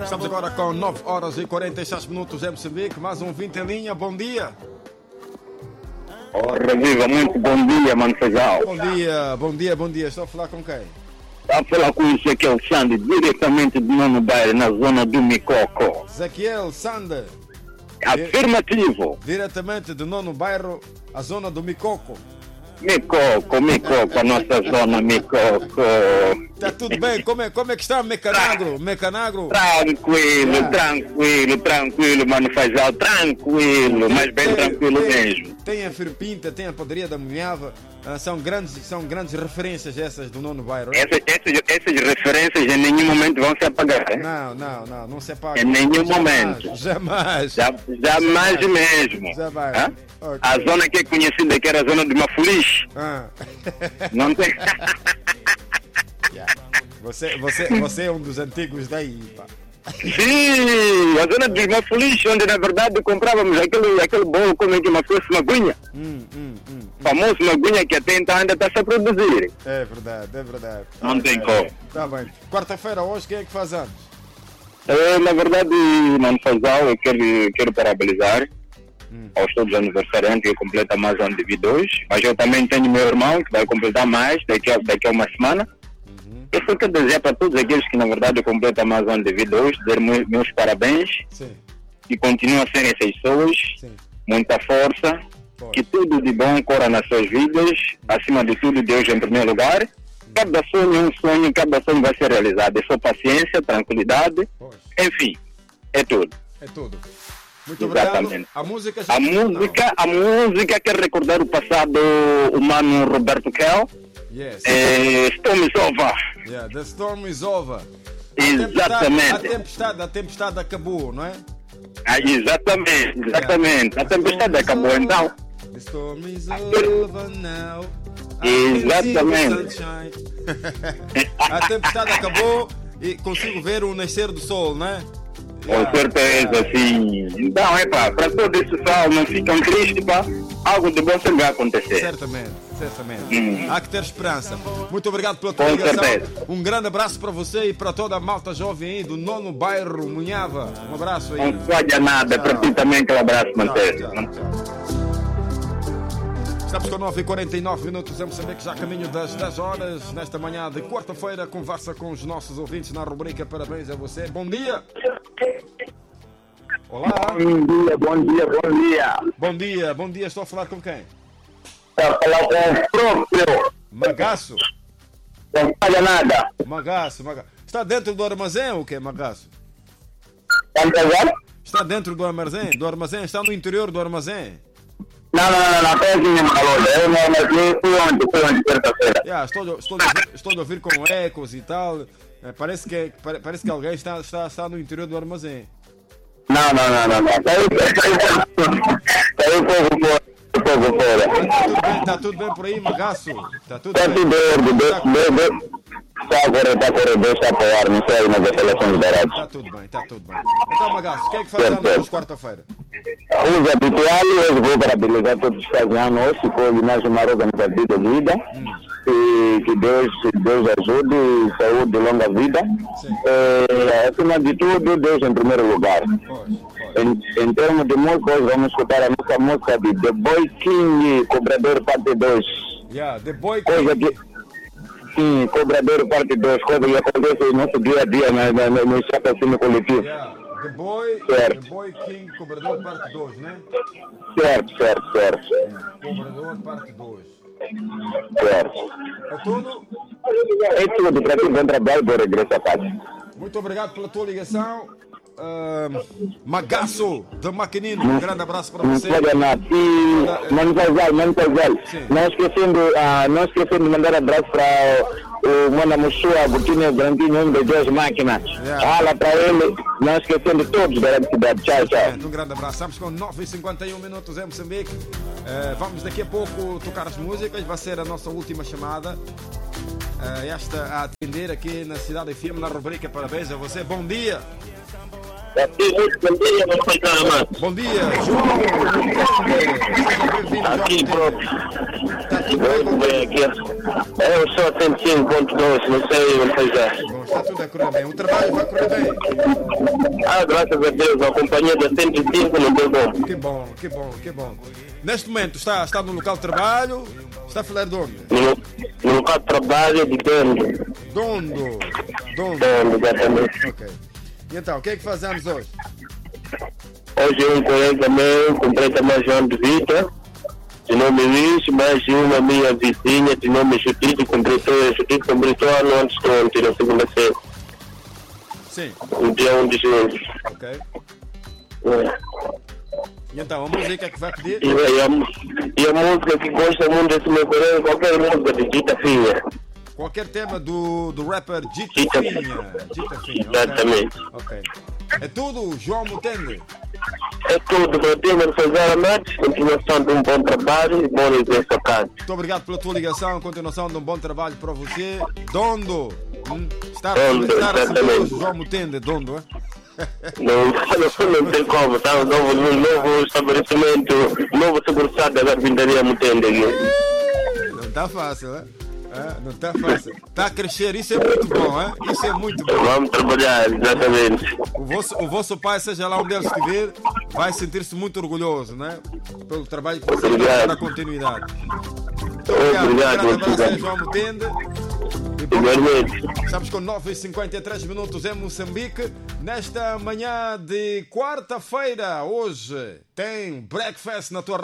Estamos agora com 9 horas e 46 minutos em Moçambique. Mais um 20 em linha. Bom dia. Ora viva, muito bom dia, Mano Feijão. Bom dia. Estou a falar com quem? Está a falar com o Ezequiel Sande, diretamente do Nono Bairro, na zona do Micoco. Ezequiel Sande. Afirmativo. Diretamente do Nono Bairro, a zona do Micoco. Micoco, a nossa zona Micoco. Está tudo bem? Como é que está Mecanagro? Tranquilo, Mano Feijão, tranquilo, mas bem tranquilo mesmo. Tem a Firpinta, tem a Padaria da Munhava, são grandes referências essas do Nono Bairro. Essas referências em nenhum momento vão se apagar. Hein? Não se apaga. Em nenhum momento. Jamais mesmo. Jamais. Okay. A zona que é conhecida, que era a zona de Mafulixe. Não tem... Yeah. Você é um dos antigos daí, pá. Sim, a zona dos Mafulixe, onde na verdade comprávamos aquele bolo como é que fosse magunha. Famoso magunha que até então ainda está a produzir. É verdade. Não tem como. Tá bem. Quarta-feira hoje, quem é que faz anos? Na verdade, Mano Feijão, eu quero parabenizar aos todos os aniversariantes que completam mais um ano de vida hoje. Mas eu também tenho meu irmão que vai completar mais daqui a uma semana. Eu só quero dizer para todos aqueles que na verdade completam mais um ano de vida hoje, dizer meus parabéns. Sim. E continuam a serem essas pessoas. Sim. Muita força. Pois. Que tudo de bom corra nas suas vidas. Acima de tudo, Deus em primeiro lugar. Cada sonho vai ser realizado. É só paciência, tranquilidade. Pois. Enfim, é tudo. Muito obrigado. Exatamente. A música quer recordar o passado, o mano Roberto Kell. Yes. Storm is over. Yeah, the storm is over. Exatamente. A tempestade acabou, não é? Exatamente. A tempestade acabou, então. The storm is over now. Exatamente. A tempestade acabou e consigo ver o nascer do sol, não é? Com certeza, sim. Então, para todo esse pessoal não ficam tristes, algo de bom sempre vai acontecer. Certamente. Há que ter esperança. Muito obrigado pela tua ligação. Um grande abraço para você e para toda a malta jovem aí do Nono Bairro, Munhava. Um abraço aí. Não falha nada, para ti também aquele abraço, Manter. Estamos com 9h49 minutos, vamos saber que já a caminho das 10 horas, nesta manhã de quarta-feira, conversa com os nossos ouvintes na rubrica Parabéns a você. Bom dia! Olá! Bom dia, estou a falar com quem? Estou a falar com o próprio Magaço? Não falha nada. Magaço. Está dentro do armazém ou o que, Magaço? Está dentro do armazém? Está no interior do armazém? Não, até aqui mesmo calor. Eu não fui ontem, terça-feira. Estou a ouvir com ecos e tal. Parece que alguém está no interior do armazém. Não. Saiu um pouco fora. Está tudo bem por aí, Magaço? Está tudo bem. Está a correr, deixa apoiar, não sei nas instalações da rádio. Está tudo bem. Então, Magaço, o que é que faz anos quarta-feira? Os habituais, eu vou parabenizar todos os que fazem ano hoje, com mais uma organização de vida. E que Deus ajude, saúde e longa vida. Acima de tudo, Deus em primeiro lugar. Em termos de música, hoje vamos escutar a nossa música de The Boy King, Cobrador Parte 2. The Boy King. Sim, Cobrador Parte 2, coisa que acontece no nosso dia a dia no chapéu coletivo. The Boy King, Cobrador Parte 2, né? Certo. Cobrador Parte 2. Certo. É tudo? É tudo, para ti, bom trabalho, bom regresso a casa. Muito obrigado pela tua ligação. Magaço da Maquinino, um grande abraço para você. Mano Casal, não esquecendo de mandar abraço para o Mona Muxua, Agostinho Grandinho, de duas máquinas. Fala para ele, não esquecendo de todos da cidade. Tchau. Um grande abraço. Estamos com 9h51 minutos em Moçambique. Vamos daqui a pouco tocar as músicas, vai ser a nossa última chamada. Esta a atender aqui na Cidade FM, na rubrica Parabéns a você. Bom dia! Bom dia, meu pai Caramba. Bom dia, João. Aqui, próprio. Está tudo bem aqui? Eu sou 105.2, não sei onde já. Está tudo a correr bem. O trabalho vai correr bem. Graças a Deus, a companhia da 105 não deu bom. Que bom, que bom, que bom. Neste momento está no local de trabalho, está a falar de onde? No local de trabalho de Dondo. Dondo. Dondo, exatamente. Ok. E então, o que é que fazemos hoje? Hoje um colega meu completa mais um ano de vida, de nome Luís, mais uma minha vizinha de nome Judite, completou ano antes de ontem, na segunda-feira. Sim. No dia 1 de junho. Ok. É. E então, a música que vai pedir? E a música que gosta muito desse meu colega, qualquer música de Dita Finha. Qualquer tema do rapper Dita Finha. Dita Finha, exatamente. Ok. É tudo, João Mutende? É tudo, meu tema de fazer a match, continuação de um bom trabalho e bom regresso a casa. Muito obrigado pela tua ligação, continuação de um bom trabalho para você. Dondo. Está a receber o João Mutende, Dondo, é? Não tem como, tá? Novo estabelecimento, novo segurança da Vindaria Mutende aqui. Não está fácil, é? Não está fácil. Está a crescer, isso é muito bom, é? Isso é muito bom. Vamos trabalhar, exatamente. O vosso pai, seja lá onde ele estiver, vai sentir-se muito orgulhoso, né? Pelo trabalho que você faz na continuidade. Muito obrigado. Obrigado, João Mutende. Estamos com 9h53 em Moçambique. Nesta manhã de quarta-feira, hoje, tem breakfast na tua